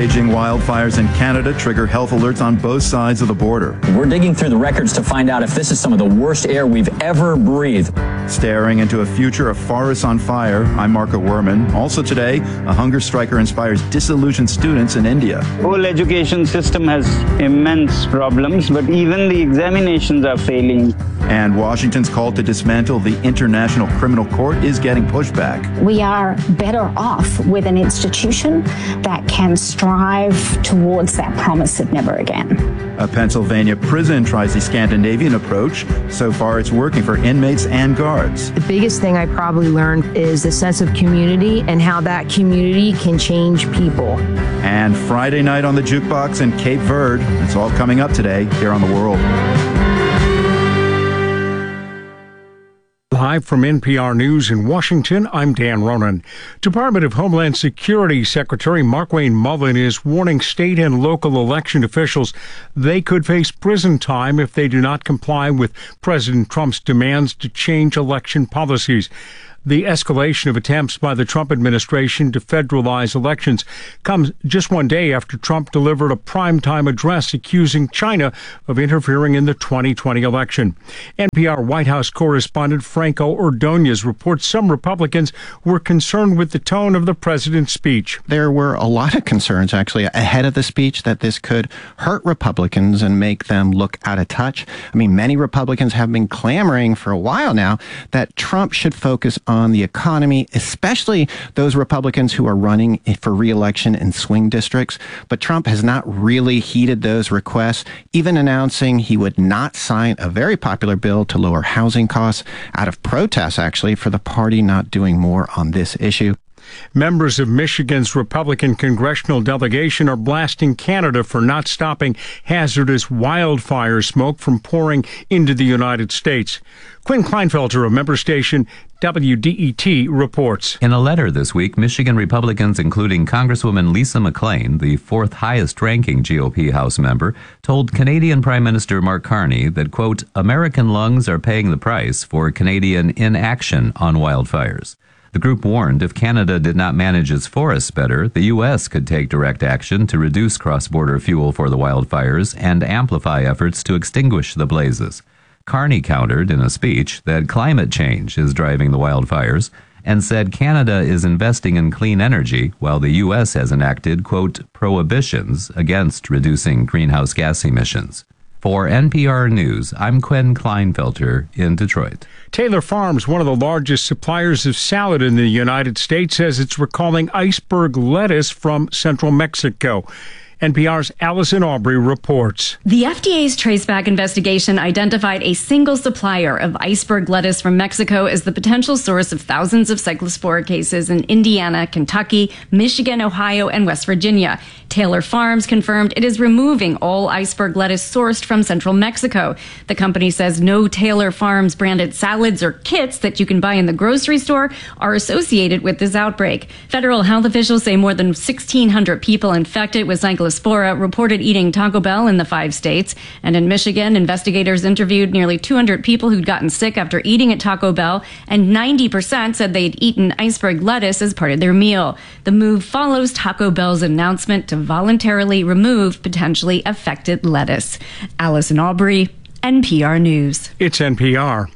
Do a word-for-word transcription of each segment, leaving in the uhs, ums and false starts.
Raging wildfires in Canada trigger health alerts on both sides of the border. We're digging through the records to find out if this is some of the worst air we've ever breathed. Staring into a future of forests on fire, I'm Marco Werman. Also today, a hunger striker inspires disillusioned students in India. Whole education system has immense problems, but even the examinations are failing. And Washington's call to dismantle the International Criminal Court is getting pushback. We are better off with an institution that can strive towards that promise of never again. A Pennsylvania prison tries the Scandinavian approach. So far, it's working for inmates and guards. The biggest thing I probably learned is the sense of community and how that community can change people. And Friday night on the Jukebox in Cape Verde. It's all coming up today here on The World. Live from N P R News in Washington, I'm Dan Ronan. Department of Homeland Security Secretary Markwayne Mullin is warning state and local election officials they could face prison time if they do not comply with President Trump's demands to change election policies. The escalation of attempts by the Trump administration to federalize elections comes just one day after Trump delivered a primetime address accusing China of interfering in the twenty twenty election. N P R White House correspondent Franco Ordonez reports some Republicans were concerned with the tone of the president's speech. There were a lot of concerns, actually, ahead of the speech that this could hurt Republicans and make them look out of touch. I mean, many Republicans have been clamoring for a while now that Trump should focus on on the economy, especially those Republicans who are running for re-election in swing districts. But Trump has not really heeded those requests, even announcing he would not sign a very popular bill to lower housing costs out of protest, actually, for the party not doing more on this issue. Members of Michigan's Republican congressional delegation are blasting Canada for not stopping hazardous wildfire smoke from pouring into the United States. Quinn Kleinfelter of member station W D E T reports. In a letter this week, Michigan Republicans, including Congresswoman Lisa McClain, the fourth highest-ranking G O P House member, told Canadian Prime Minister Mark Carney that, quote, American lungs are paying the price for Canadian inaction on wildfires. The group warned if Canada did not manage its forests better, the U S could take direct action to reduce cross-border fuel for the wildfires and amplify efforts to extinguish the blazes. Carney countered in a speech that climate change is driving the wildfires and said Canada is investing in clean energy while the U S has enacted, quote, prohibitions against reducing greenhouse gas emissions. For N P R News, I'm Quinn Kleinfelter in Detroit. Taylor Farms, one of the largest suppliers of salad in the United States, says it's recalling iceberg lettuce from central Mexico. N P R's Allison Aubrey reports. The F D A's traceback investigation identified a single supplier of iceberg lettuce from Mexico as the potential source of thousands of cyclospora cases in Indiana, Kentucky, Michigan, Ohio, and West Virginia. Taylor Farms confirmed it is removing all iceberg lettuce sourced from central Mexico. The company says no Taylor Farms branded salads or kits that you can buy in the grocery store are associated with this outbreak. Federal health officials say more than sixteen hundred people infected with cyclospora reported eating Taco Bell in the five states. And in Michigan, investigators interviewed nearly two hundred people who'd gotten sick after eating at Taco Bell, and ninety percent said they'd eaten iceberg lettuce as part of their meal. The move follows Taco Bell's announcement to voluntarily remove potentially affected lettuce. Allison Aubrey, N P R News. It's N P R.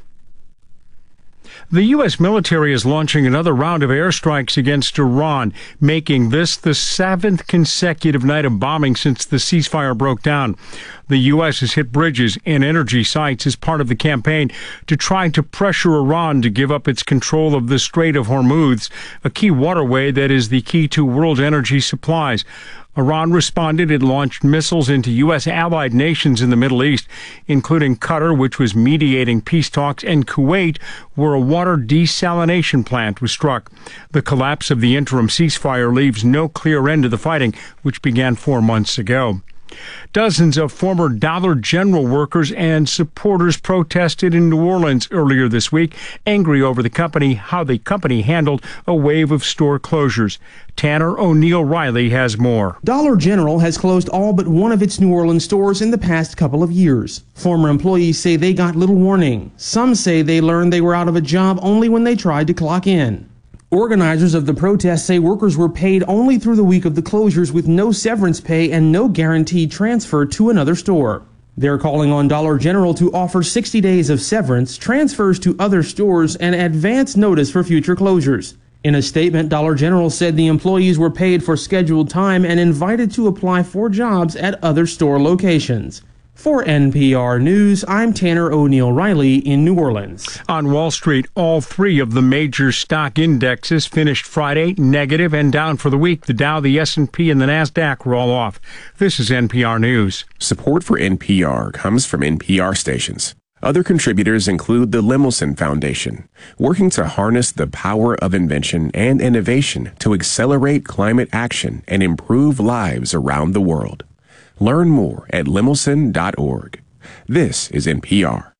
The U S military is launching another round of airstrikes against Iran, making this the seventh consecutive night of bombing since the ceasefire broke down. The U S has hit bridges and energy sites as part of the campaign to try to pressure Iran to give up its control of the Strait of Hormuz, a key waterway that is the key to world energy supplies. Iran responded. It launched missiles into U S allied nations in the Middle East, including Qatar, which was mediating peace talks, and Kuwait, where a water desalination plant was struck. The collapse of the interim ceasefire leaves no clear end to the fighting, which began four months ago. Dozens of former Dollar General workers and supporters protested in New Orleans earlier this week, angry over the company, how the company handled a wave of store closures. Tanner O'Neill Riley has more. Dollar General has closed all but one of its New Orleans stores in the past couple of years. Former employees say they got little warning. Some say they learned they were out of a job only when they tried to clock in. Organizers of the protest say workers were paid only through the week of the closures with no severance pay and no guaranteed transfer to another store. They're calling on Dollar General to offer sixty days of severance, transfers to other stores, and advance notice for future closures. In a statement, Dollar General said the employees were paid for scheduled time and invited to apply for jobs at other store locations. For N P R News, I'm Tanner O'Neill Riley in New Orleans. On Wall Street, all three of the major stock indexes finished Friday negative and down for the week. The Dow, the S and P, and the NASDAQ were all off. This is N P R News. Support for N P R comes from N P R stations. Other contributors include the Lemelson Foundation, working to harness the power of invention and innovation to accelerate climate action and improve lives around the world. Learn more at lemelson dot org. This is N P R.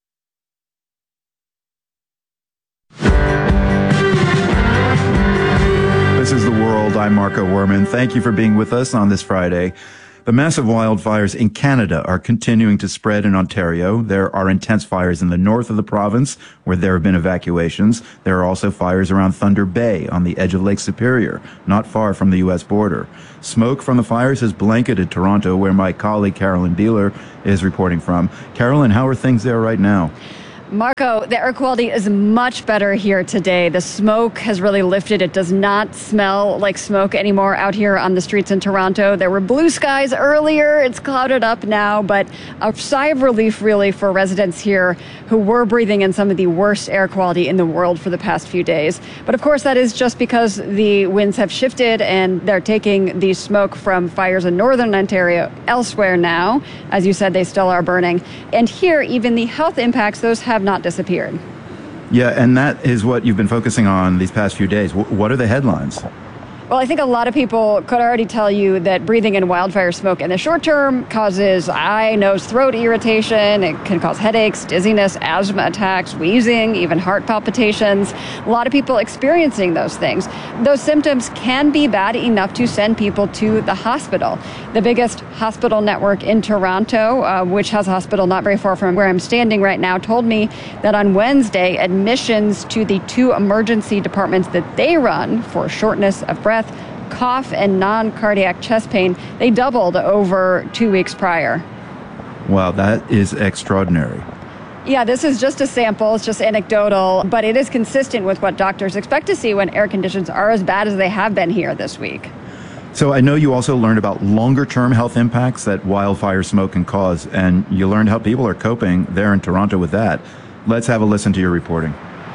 This is The World. I'm Marco Werman. Thank you for being with us on this Friday. The massive wildfires in Canada are continuing to spread in Ontario. There are intense fires in the north of the province, where there have been evacuations. There are also fires around Thunder Bay on the edge of Lake Superior, not far from the U S border. Smoke from the fires has blanketed Toronto, where my colleague Carolyn Beeler is reporting from. Carolyn, how are things there right now? Marco, the air quality is much better here today. The smoke has really lifted. It does not smell like smoke anymore out here on the streets in Toronto. There were blue skies earlier. It's clouded up now, but a sigh of relief really for residents here who were breathing in some of the worst air quality in the world for the past few days. But of course, that is just because the winds have shifted and they're taking the smoke from fires in northern Ontario elsewhere now. As you said, they still are burning. And here, even the health impacts, those have not disappeared. Yeah, and that is what you've been focusing on these past few days. W- what are the headlines? Well, I think a lot of people could already tell you that breathing in wildfire smoke in the short term causes eye, nose, throat irritation. It can cause headaches, dizziness, asthma attacks, wheezing, even heart palpitations. A lot of people experiencing those things. Those symptoms can be bad enough to send people to the hospital. The biggest hospital network in Toronto, uh, which has a hospital not very far from where I'm standing right now, told me that on Wednesday, admissions to the two emergency departments that they run for shortness of breath, cough, and non-cardiac chest pain, they doubled over two weeks prior. Wow, that is extraordinary. Yeah, this is just a sample. It's just anecdotal, but it is consistent with what doctors expect to see when air conditions are as bad as they have been here this week. So I know you also learned about longer-term health impacts that wildfire smoke can cause, and you learned how people are coping there in Toronto with that. Let's have a listen to your reporting.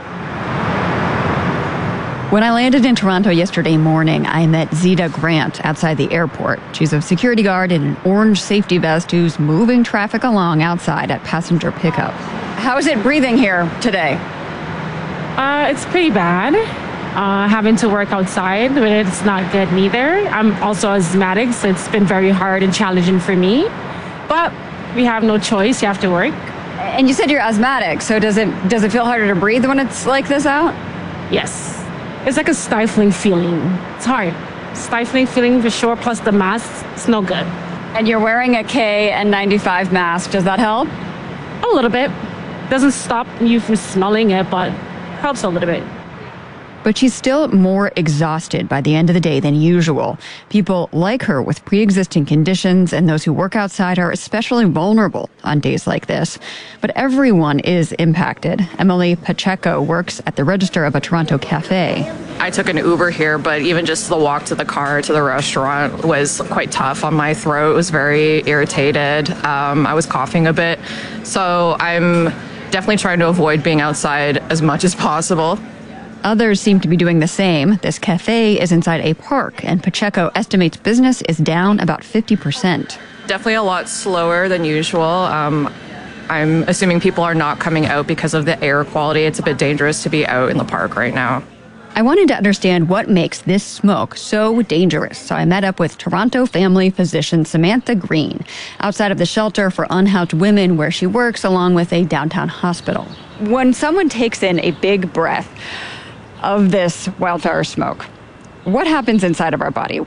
When I landed in Toronto yesterday morning, I met Zita Grant outside the airport. She's a security guard in an orange safety vest who's moving traffic along outside at passenger pickup. How is it breathing here today? Uh, it's pretty bad. Uh, having to work outside, but it's not good neither. I'm also asthmatic, so it's been very hard and challenging for me. But we have no choice. You have to work. And you said you're asthmatic, so does it does it feel harder to breathe when it's like this out? Yes. It's like a stifling feeling. It's hard. Stifling feeling for sure, plus the mask, it's no good. And you're wearing a K N ninety-five mask. Does that help? A little bit. Doesn't stop you from smelling it, but helps a little bit. But she's still more exhausted by the end of the day than usual. People like her with pre-existing conditions and those who work outside are especially vulnerable on days like this. But everyone is impacted. Emily Pacheco works at the register of a Toronto cafe. I took an Uber here, but even just the walk to the car to the restaurant was quite tough on my throat. It was very irritated. Um, I was coughing a bit. So I'm definitely trying to avoid being outside as much as possible. Others seem to be doing the same. This cafe is inside a park, and Pacheco estimates business is down about fifty percent. Definitely a lot slower than usual. Um, I'm assuming people are not coming out because of the air quality. It's a bit dangerous to be out in the park right now. I wanted to understand what makes this smoke so dangerous, so I met up with Toronto family physician Samantha Green outside of the shelter for unhoused women where she works along with a downtown hospital. When someone takes in a big breath of this wildfire smoke, what happens inside of our body?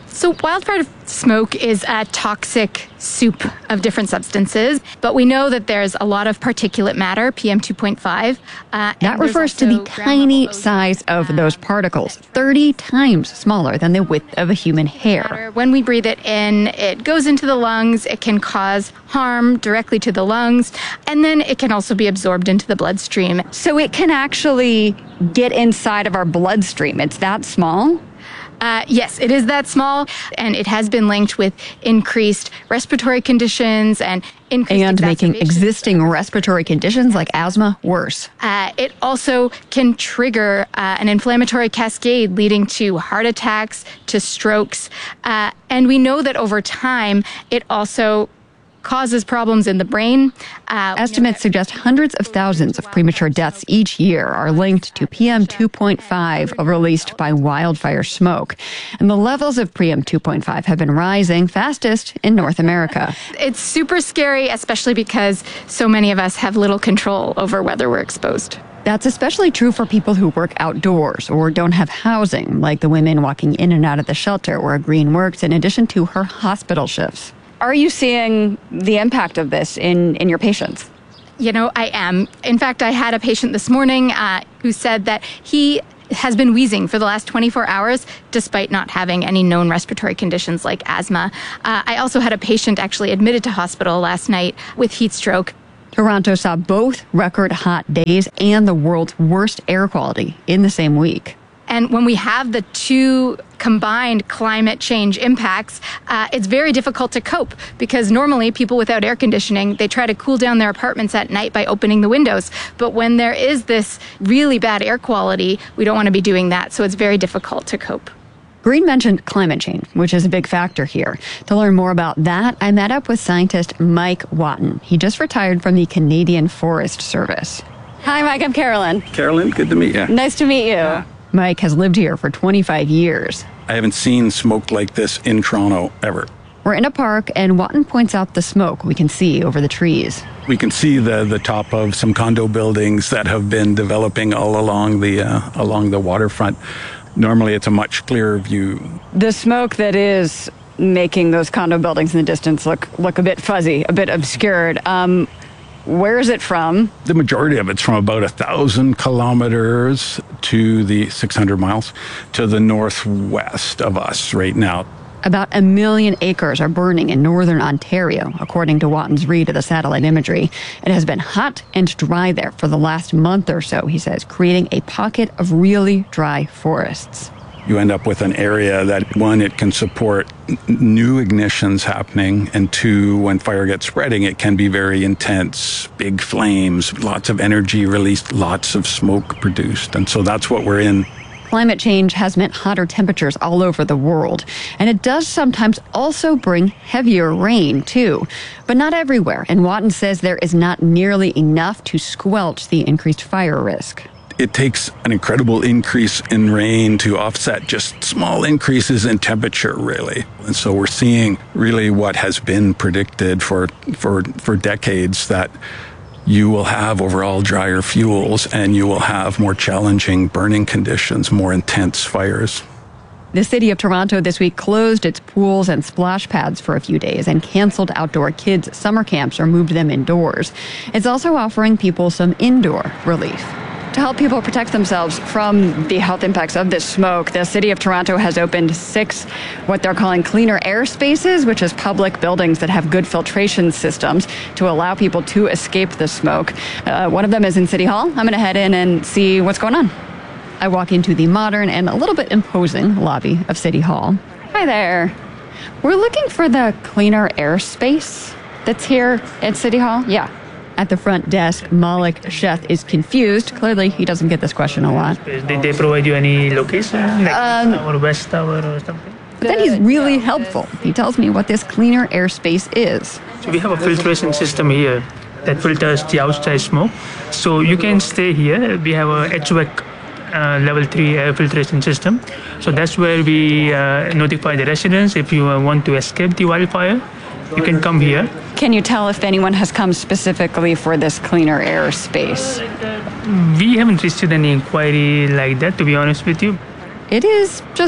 So wildfire smoke is a toxic soup of different substances, but we know that there's a lot of particulate matter, P M two point five. Uh, that refers to the tiny size of those particles, thirty times smaller than the width of a human hair. When we breathe it in, it goes into the lungs. It can cause harm directly to the lungs, and then it can also be absorbed into the bloodstream. So it can actually get inside of our bloodstream. It's that small? Uh, yes, it is that small, and it has been linked with increased respiratory conditions and increased and making existing respiratory conditions like asthma worse. Uh, it also can trigger uh, an inflammatory cascade leading to heart attacks, to strokes, uh, and we know that over time it also causes problems in the brain. Uh, Estimates suggest hundreds of thousands of premature deaths each year are linked to P M two point five released by wildfire smoke. And the levels of P M two point five have been rising fastest in North America. It's super scary, especially because so many of us have little control over whether we're exposed. That's especially true for people who work outdoors or don't have housing, like the women walking in and out of the shelter where Green works in addition to her hospital shifts. Are you seeing the impact of this in, in your patients? You know, I am. In fact, I had a patient this morning uh, who said that he has been wheezing for the last twenty-four hours, despite not having any known respiratory conditions like asthma. Uh, I also had a patient actually admitted to hospital last night with heat stroke. Toronto saw both record hot days and the world's worst air quality in the same week. And when we have the two combined climate change impacts, uh, it's very difficult to cope because normally people without air conditioning, they try to cool down their apartments at night by opening the windows. But when there is this really bad air quality, we don't want to be doing that. So it's very difficult to cope. Green mentioned climate change, which is a big factor here. To learn more about that, I met up with scientist Mike Watton. He just retired from the Canadian Forest Service. Hi, Mike. I'm Carolyn. Carolyn, good to meet you. Nice to meet you. Yeah. Mike has lived here for twenty-five years. I haven't seen smoke like this in Toronto ever. We're in a park, and Watton points out the smoke we can see over the trees. We can see the, the top of some condo buildings that have been developing all along the uh, along the waterfront. Normally, it's a much clearer view. The smoke that is making those condo buildings in the distance look look a bit fuzzy, a bit obscured. Um, Where is it from? The majority of it's from about a thousand kilometers to the six hundred miles to the northwest of us right now. About a million acres are burning in northern Ontario, according to Watton's read of the satellite imagery. It has been hot and dry there for the last month or so, he says, creating a pocket of really dry forests. You end up with an area that, one, it can support new ignitions happening, and two, when fire gets spreading, it can be very intense, big flames, lots of energy released, lots of smoke produced. And so that's what we're in. Climate change has meant hotter temperatures all over the world, and it does sometimes also bring heavier rain, too. But not everywhere, and Watton says there is not nearly enough to squelch the increased fire risk. It takes an incredible increase in rain to offset just small increases in temperature, really. And so we're seeing really what has been predicted for, for, for decades, that you will have overall drier fuels and you will have more challenging burning conditions, more intense fires. The city of Toronto this week closed its pools and splash pads for a few days and canceled outdoor kids' summer camps or moved them indoors. It's also offering people some indoor relief. To help people protect themselves from the health impacts of this smoke, the City of Toronto has opened six what they're calling cleaner air spaces, which is public buildings that have good filtration systems to allow people to escape the smoke. Uh, one of them is in City Hall. I'm going to head in and see what's going on. I walk into the modern and a little bit imposing lobby of City Hall. Hi there. We're looking for the cleaner air space that's here at City Hall. Yeah. At the front desk, Malik Sheth is confused. Clearly, he doesn't get this question a lot. Did they provide you any location, like um, or West Tower or something? But then he's really helpful. He tells me what this cleaner airspace is. So we have a filtration system here that filters the outside smoke. So you can stay here. We have a H V A C uh, level three air filtration system. So that's where we uh, notify the residents if you uh, want to escape the wildfire. You can come here. Can you tell if anyone has come specifically for this cleaner air space? We haven't received any inquiry like that, to be honest with you. It is just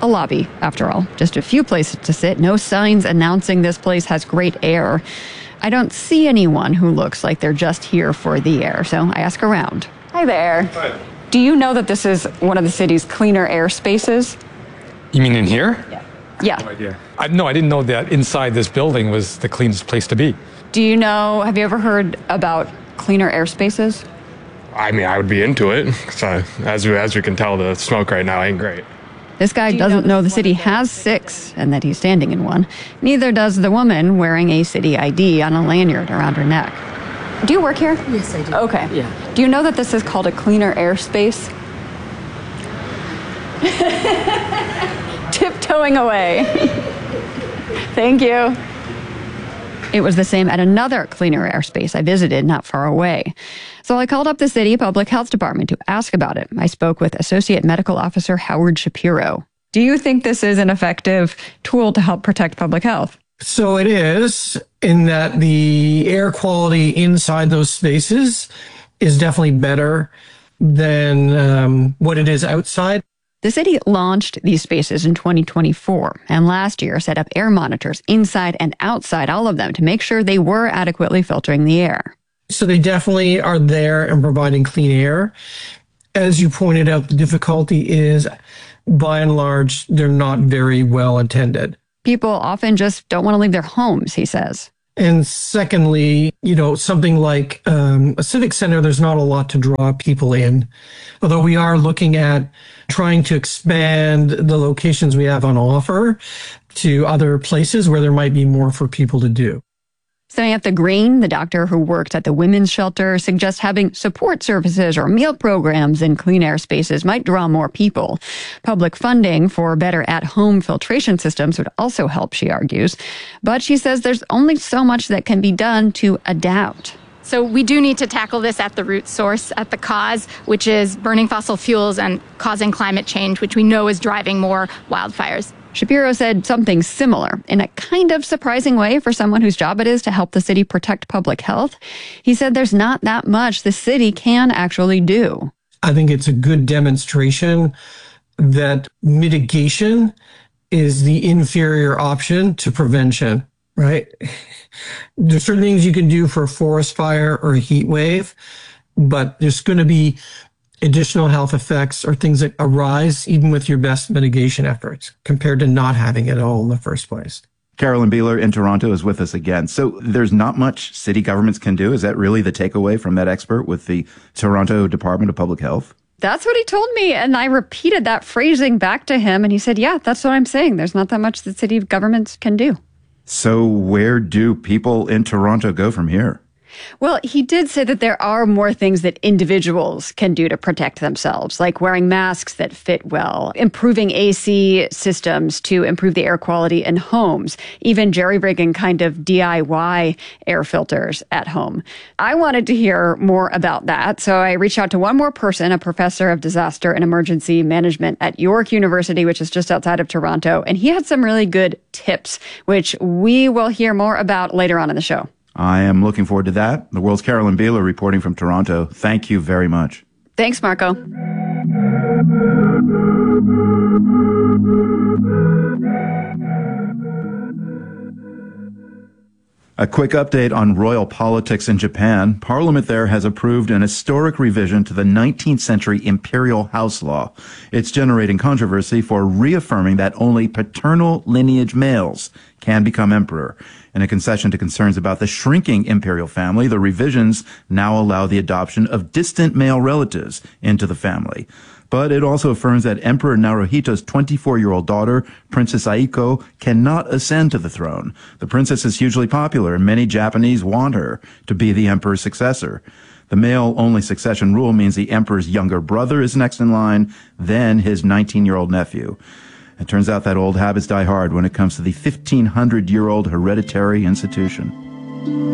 a lobby, after all. Just a few places to sit, no signs announcing this place has great air. I don't see anyone who looks like they're just here for the air, so I ask around. Hi there. Hi. Do you know that this is one of the city's cleaner air spaces? You mean in here? Yeah. Yeah. No idea. I, no, I didn't know that inside this building was the cleanest place to be. Do you know, have you ever heard about cleaner air spaces? I mean, I would be into it. So, as, we, as we can tell, the smoke right now ain't great. This guy Do doesn't know know the city has six and that he's standing in one. Neither does the woman wearing a city I D on a lanyard around her neck. Do you work here? Yes, I do. Okay. Yeah. Do you know that this is called a cleaner air space? Tiptoeing away. Thank you. It was the same at another cleaner airspace I visited not far away. So I called up the city public health department to ask about it. I spoke with Associate Medical Officer Howard Shapiro. Do you think this is an effective tool to help protect public health? So it is, in that the air quality inside those spaces is definitely better than um, what it is outside. The city launched these spaces in twenty twenty-four and last year set up air monitors inside and outside all of them to make sure they were adequately filtering the air. So they definitely are there and providing clean air. As you pointed out, the difficulty is, by and large, they're not very well attended. People often just don't want to leave their homes, he says. And secondly, you know, something like um, a civic center, there's not a lot to draw people in. Although we are looking at trying to expand the locations we have on offer to other places where there might be more for people to do. Samantha Green, the doctor who worked at the women's shelter, suggests having support services or meal programs in clean air spaces might draw more people. Public funding for better at-home filtration systems would also help, she argues. But she says there's only so much that can be done to adapt. So we do need to tackle this at the root source, at the cause, which is burning fossil fuels and causing climate change, which we know is driving more wildfires. Shapiro said something similar in a kind of surprising way for someone whose job it is to help the city protect public health. He said there's not that much the city can actually do. I think it's a good demonstration that mitigation is the inferior option to prevention, right? There's certain things you can do for a forest fire or a heat wave, but there's going to be additional health effects or things that arise even with your best mitigation efforts compared to not having it all in the first place. Carolyn Beeler in Toronto is with us again. So there's not much city governments can do. Is that really the takeaway from that expert with the Toronto Department of Public Health? That's what he told me, and I repeated that phrasing back to him, and he said, yeah, that's what I'm saying. There's not that much that city governments can do. So where do people in Toronto go from here? Well, he did say that there are more things that individuals can do to protect themselves, like wearing masks that fit well, improving A C systems to improve the air quality in homes, even jerry-rigging kind of D I Y air filters at home. I wanted to hear more about that, so I reached out to one more person, a professor of disaster and emergency management at York University, which is just outside of Toronto, and he had some really good tips, which we will hear more about later on in the show. I am looking forward to that. The world's Carolyn Beeler reporting from Toronto. Thank you very much. Thanks, Marco. A quick update on royal politics in Japan. Parliament there has approved an historic revision to the nineteenth century imperial house law. It's generating controversy for reaffirming that only paternal lineage males can become emperor. In a concession to concerns about the shrinking imperial family, the revisions now allow the adoption of distant male relatives into the family. But it also affirms that Emperor Naruhito's twenty-four-year-old daughter, Princess Aiko, cannot ascend to the throne. The princess is hugely popular, and many Japanese want her to be the emperor's successor. The male-only succession rule means the emperor's younger brother is next in line, then his nineteen-year-old nephew. It turns out that old habits die hard when it comes to the fifteen hundred year old hereditary institution.